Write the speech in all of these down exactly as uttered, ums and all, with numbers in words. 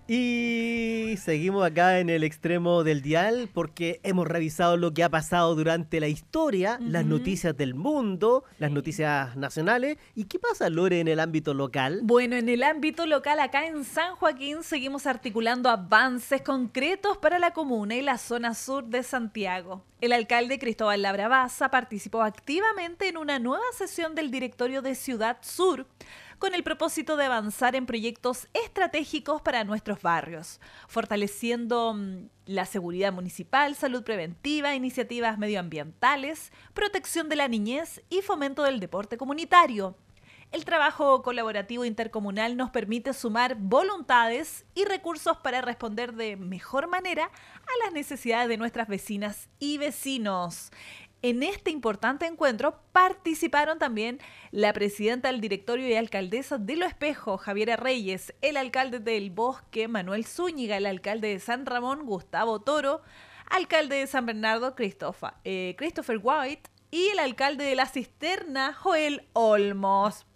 Y seguimos acá en el extremo del dial porque hemos revisado lo que ha pasado durante la historia, las Ujú. noticias del mundo, las Sí. noticias nacionales. ¿Y qué pasa, Lore, en el ámbito local? Bueno, en el ámbito local, acá en San Joaquín, seguimos articulando avances concretos para la comuna y la zona sur de Santiago. El alcalde Cristóbal Labrabaza participó activamente en una nueva sesión del directorio de Ciudad Sur, con el propósito de avanzar en proyectos estratégicos para nuestros barrios, fortaleciendo mm, la seguridad municipal, salud preventiva, iniciativas medioambientales, protección de la niñez y fomento del deporte comunitario. El trabajo colaborativo intercomunal nos permite sumar voluntades y recursos para responder de mejor manera a las necesidades de nuestras vecinas y vecinos. En este importante encuentro participaron también la presidenta del directorio y alcaldesa de Lo Espejo, Javiera Reyes, el alcalde del Bosque, Manuel Zúñiga, el alcalde de San Ramón, Gustavo Toro, alcalde de San Bernardo, Christopher, eh, Christopher White, y el alcalde de La Cisterna, Joel Olmos.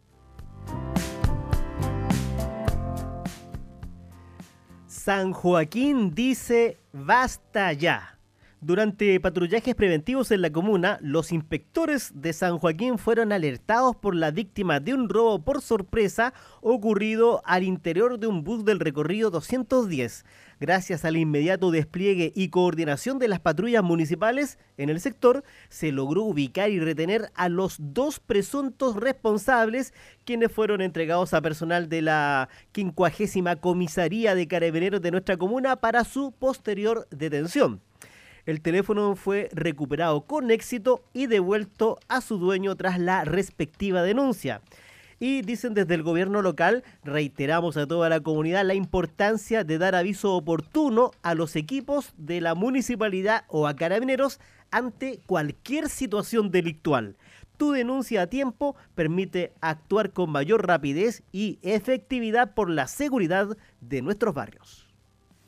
San Joaquín dice basta ya. Durante patrullajes preventivos en la comuna, los inspectores de San Joaquín fueron alertados por la víctima de un robo por sorpresa ocurrido al interior de un bus del recorrido doscientos diez. Gracias al inmediato despliegue y coordinación de las patrullas municipales en el sector, se logró ubicar y retener a los dos presuntos responsables, quienes fueron entregados a personal de la quincuagésima Comisaría de Carabineros de nuestra comuna para su posterior detención. El teléfono fue recuperado con éxito y devuelto a su dueño tras la respectiva denuncia. Y dicen desde el gobierno local, reiteramos a toda la comunidad la importancia de dar aviso oportuno a los equipos de la municipalidad o a carabineros ante cualquier situación delictual. Tu denuncia a tiempo permite actuar con mayor rapidez y efectividad por la seguridad de nuestros barrios.